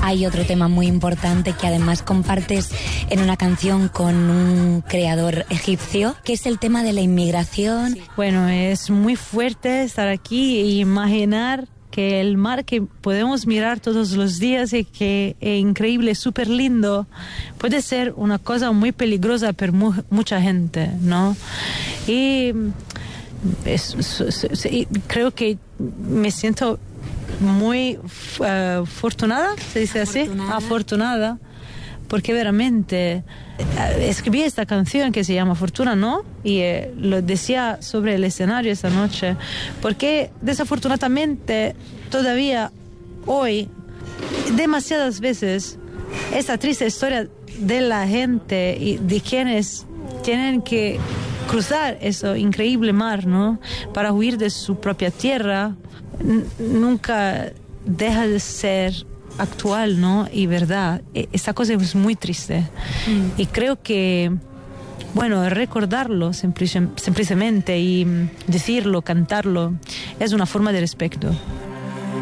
Hay otro tema muy importante que además compartes en una canción con un creador egipcio, que es el tema de la inmigración. Bueno, es muy fuerte estar aquí e imaginar que el mar que podemos mirar todos los días y que es increíble, súper lindo, puede ser una cosa muy peligrosa para mucha gente, ¿no? Y creo que me siento muy afortunada, se dice así, afortunada, porque veramente escribí esta canción que se llama Fortuna, ¿no? Y lo decía sobre el escenario esta noche, porque desafortunadamente todavía hoy, demasiadas veces, esta triste historia de la gente y de quienes tienen que cruzar ese increíble mar, ¿no? Para huir de su propia tierra, nunca deja de ser actual, ¿no? Y verdad, esta cosa es muy triste. Y creo que, bueno, recordarlo simplemente y decirlo, cantarlo, es una forma de respeto.